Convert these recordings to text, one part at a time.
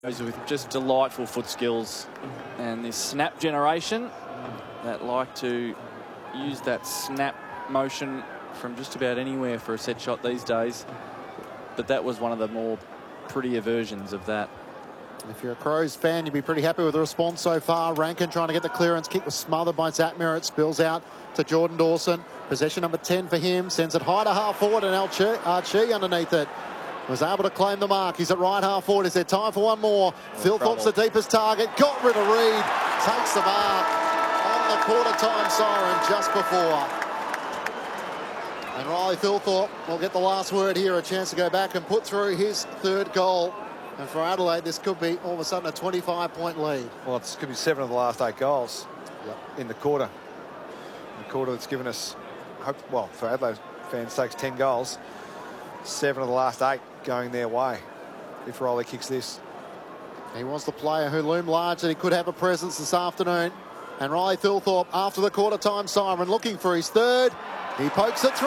with just delightful foot skills, and this snap generation that like to use that snap motion from just about anywhere for a set shot these days, but that was one of the more prettier versions of that. If you're a Crows fan, you'd be pretty happy with the response so far. Rankin trying to get the clearance. Kick was smothered by Zatmir. It spills out to Jordan Dawson. Possession number 10 for him. Sends it high to half forward, and Archie underneath it was able to claim the mark. He's at right half forward. Is there time for one more? Philthorpe's the deepest target. Got rid of Reed. Takes the mark on the quarter-time siren just before. And Riley Philthorpe will get the last word here. A chance to go back and put through his third goal. And for Adelaide, this could be all of a sudden a 25-point lead. Well, it could be 7 of the last 8 goals in the quarter. The quarter that's given us, well, for Adelaide fans' sakes, 10 goals. 7 of the last 8 going their way if Riley kicks this. He was the player who loomed large that he could have a presence this afternoon. And Riley Philthorpe, after the quarter-time siren, looking for his third. He pokes it through.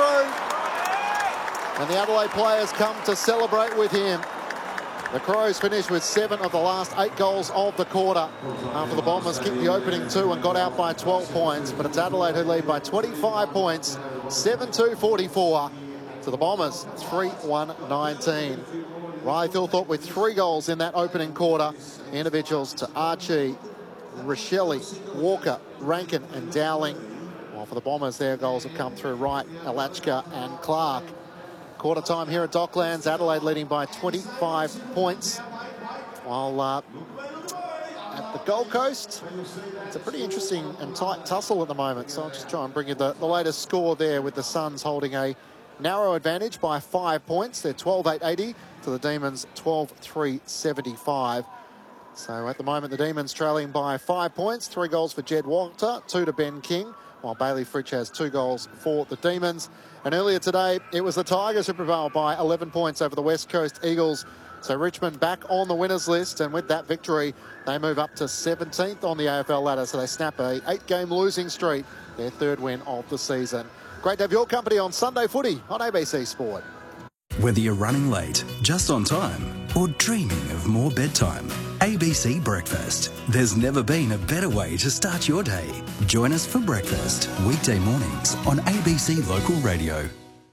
And the Adelaide players come to celebrate with him. The Crows finished with 7 of the last 8 goals of the quarter after the Bombers kicked the opening 2 and got out by 12 points. But it's Adelaide who lead by 25 points, 7-2-44 to the Bombers, 3-1-19. Riley Philthorpe with 3 goals in that opening quarter. Individuals to Archie, Rochelle, Walker, Rankin and Dowling. While for the Bombers, their goals have come through Wright, Alachka and Clark. Quarter time here at Docklands. Adelaide leading by 25 points. While at the Gold Coast, it's a pretty interesting and tight tussle at the moment. So I'll just try and bring you the latest score there, with the Suns holding a narrow advantage by 5 points. They're 12-8-80 to the Demons 12-3-75. So at the moment, the Demons trailing by 5 points. 3 goals for Jed Walter, 2 to Ben King, while Bailey Fritsch has 2 goals for the Demons. And earlier today, it was the Tigers who prevailed by 11 points over the West Coast Eagles. So Richmond back on the winners list, and with that victory, they move up to 17th on the AFL ladder. So they snap a 8-game losing streak, their 3rd win of the season. Great to have your company on Sunday Footy on ABC Sport. Whether you're running late, just on time, or dreaming of more bedtime, ABC Breakfast. There's never been a better way to start your day. Join us for breakfast, weekday mornings on ABC Local Radio.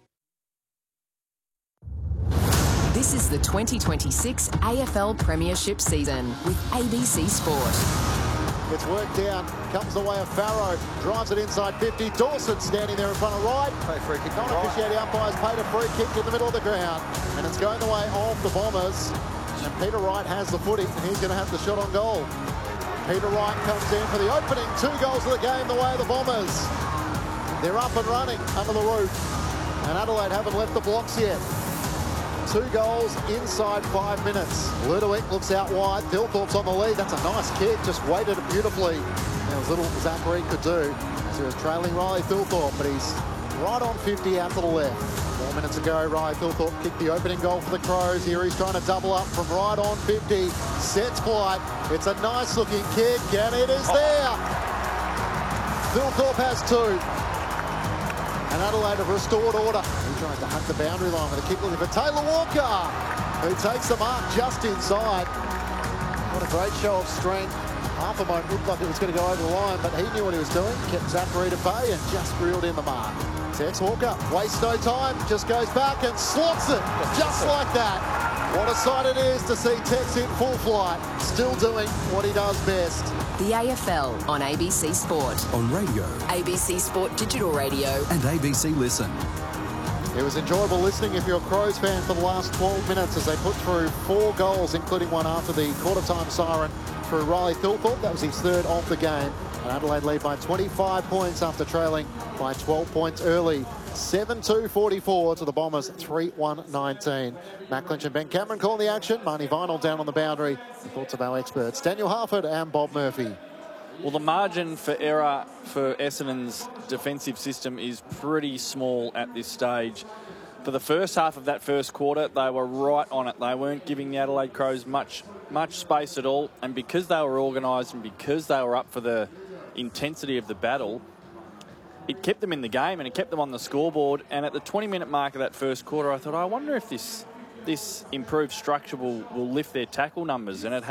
This is the 2026 AFL Premiership season with ABC Sport. Gets worked down, comes the way of Farrow, drives it inside 50. Dawson standing there in front of Wright. Free kick. Non-officiating umpires paid a free kick in the middle of the ground, and it's going the way of the Bombers. And Peter Wright has the footy, and he's going to have the shot on goal. Peter Wright comes in for the opening 2 goals of the game, the way of the Bombers. They're up and running under the roof, and Adelaide haven't left the blocks yet. 2 goals inside 5 minutes. Ludovic looks out wide. Philthorpe's on the lead. That's a nice kick. Just weighted it beautifully. There was little Zachary could do as he was trailing Riley Philthorpe, but he's right on 50 out to the left. 4 minutes ago, Riley Philthorpe kicked the opening goal for the Crows. Here he's trying to double up from right on 50. Sets flight. It's a nice looking kick, and it is there. Philthorpe has 2. And Adelaide have restored order. He tries to hug the boundary line with a kick looking for Taylor Walker, who takes the mark just inside. What a great show of strength. Half a moment looked like it was going to go over the line, but he knew what he was doing. Kept Zachary to bay and just reeled in the mark. Tex Walker wastes no time, just goes back and slots it just like that. What a sight it is to see Tex in full flight, still doing what he does best. The AFL on ABC Sport. On radio, ABC Sport Digital Radio. and ABC Listen. It was enjoyable listening if you're a Crows fan for the last 12 minutes as they put through 4 goals, including one after the quarter-time siren through Riley Philthorpe. That was his 3rd of the game. And Adelaide lead by 25 points after trailing by 12 points early. 7-2-44 to the Bombers, 3-1-19. Matt Clinch and Ben Cameron calling the action. Marnie Vinyl down on the boundary. The thoughts of our experts, Daniel Harford and Bob Murphy. Well, the margin for error for Essendon's defensive system is pretty small at this stage. For the first half of that first quarter, they were right on it. They weren't giving the Adelaide Crows much space at all. And because they were organised and because they were up for the intensity of the battle, it kept them in the game and it kept them on the scoreboard. And at the 20-minute mark of that first quarter, I thought, I wonder if this improved structure will lift their tackle numbers. And it